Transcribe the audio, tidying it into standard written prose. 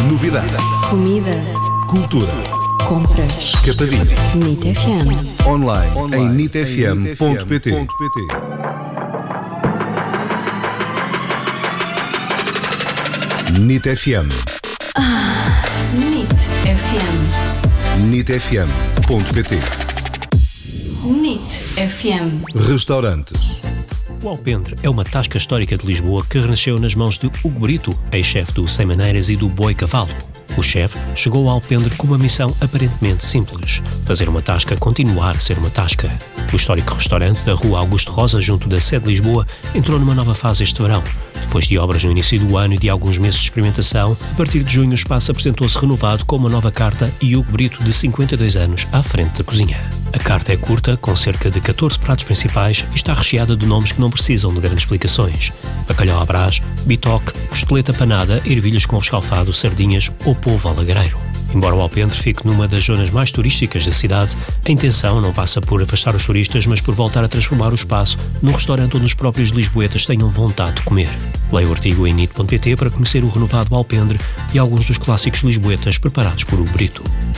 Novidade. Comida. Cultura. Compras. Escapadinha. NIT FM. Online em nitfm.pt. NIT FM. NIT FM. nitfm.pt. NIT FM. Restaurantes. O alpendre é uma tasca histórica de Lisboa que renasceu nas mãos de Hugo Brito, ex-chefe do Sem Maneiras e do Boi Cavalo. O chefe chegou ao alpendre com uma missão aparentemente simples: fazer uma tasca continuar a ser uma tasca. O histórico restaurante da Rua Augusto Rosa, junto da sede de Lisboa, entrou numa nova fase este verão. Depois de obras no início do ano e de alguns meses de experimentação, a partir de junho o espaço apresentou-se renovado com uma nova carta e Hugo Brito, de 52 anos, à frente da cozinha. A carta é curta, com cerca de 14 pratos principais e está recheada de nomes que não precisam de grandes explicações: bacalhau à brás, bitoque, costeleta panada, ervilhas com rescalfado, sardinhas ou polvo alagreiro. Embora o alpendre fique numa das zonas mais turísticas da cidade, a intenção não passa por afastar os turistas, mas por voltar a transformar o espaço num restaurante onde os próprios lisboetas tenham vontade de comer. Leia o artigo em nit.pt para conhecer o renovado alpendre e alguns dos clássicos lisboetas preparados por Hugo Brito.